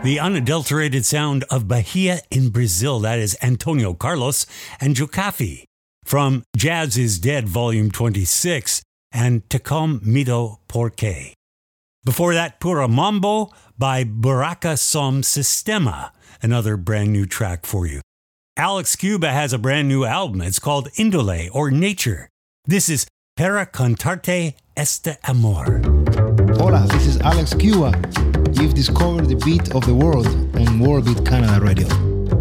The unadulterated sound of Bahia in Brazil. That is Antonio Carlos and Jocafi from Jazz is Dead, Volume 26, and Te Com Mido Porque. Before that, Pura Mambo by Buraca Som Sistema, another brand new track for you. Alex Cuba has a brand new album. It's called Indole, or Nature. This is Para Cantarte Este Amor. Hola, this is Alex Cuba. You've discovered the beat of the world on World Beat Canada Radio.